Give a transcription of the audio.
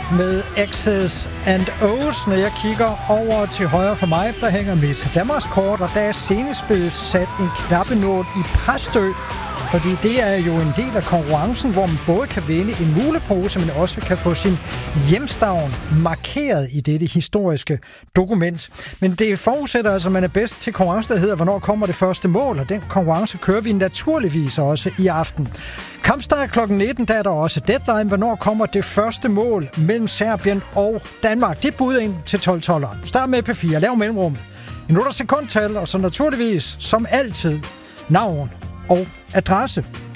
med X's and O's. Når jeg kigger over til højre for mig, der hænger mit Danmarkskort, og der er senest blevet sat en knappenål i Præstø. Fordi det er jo en del af konkurrencen, hvor man både kan vinde en mulepose, men også kan få sin hjemstavn markeret i dette historiske dokument. Men det forudsætter altså, at man er bedst til konkurrence, der hedder, hvornår kommer det første mål, og den konkurrence kører vi naturligvis også i aften. Kampstart kl. 19, der er der også deadline, hvornår kommer det første mål mellem Serbien og Danmark. Det bud ind til 12-12'eren. Start med P4, lav mellemrummet. Minutter sekundtal, og så naturligvis, som altid, navn og adresse.